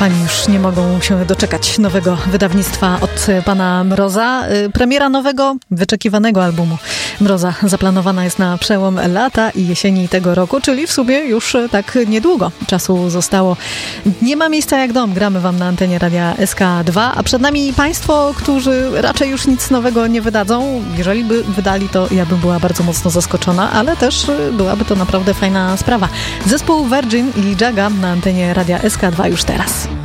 Fani już nie mogą się doczekać nowego wydawnictwa od pana Mroza. Premiera nowego, wyczekiwanego albumu Mroza zaplanowana jest na przełom lata i jesieni tego roku, czyli w sumie już tak niedługo czasu zostało. Nie ma miejsca jak dom. Gramy wam na antenie Radia SK2, a przed nami państwo, którzy raczej już nic nowego nie wydadzą. Jeżeli by wydali, to ja bym była bardzo mocno zaskoczona, ale też byłaby to naprawdę fajna sprawa. Zespół Virgin i Jaga na antenie Radia SK2 już teraz.